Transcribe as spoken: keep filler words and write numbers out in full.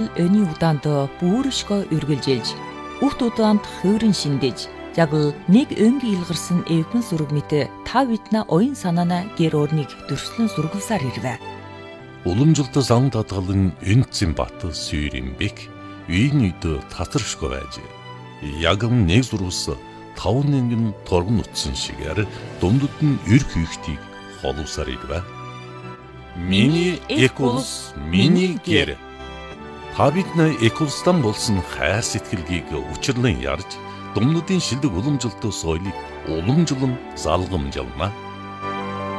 өний удаанд бүршгөө үргэлжилж, урт удаанд хувирын шиндэж, яг л нэг өнгийн илгарсан эвгэн зураг мэт та биднэ оюун санаана гэр орныг дөрслөн сургавсаар ирвэ. Уламжлалт зан татгалан энцэн бат сүйрэмбек үйн үйдө татаршгүй байж. Ягам нэг зурвас тав нэгэн торгон утсан шигээр дундад нь эрх хийхтийг холуусаар ирвэ. Миний эколс, миний гэр. Та биднэ эколстан болсон хайр сэтгэлгийг учирлан ярьж, думнуудын шилдэг уламжлалт соёлыг уламжлан залгамжлана.